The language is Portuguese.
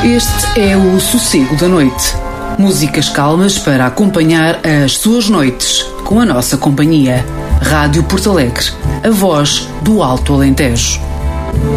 Este é o Sossego da Noite. Músicas calmas para acompanhar as suas noites com a nossa companhia. Rádio Porto Alegre, a voz do Alto Alentejo.